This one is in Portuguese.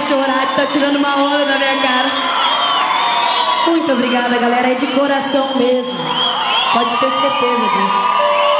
chorar, que tá tirando uma onda da minha cara. Muito obrigada, galera, é de coração mesmo. Pode ter certeza disso.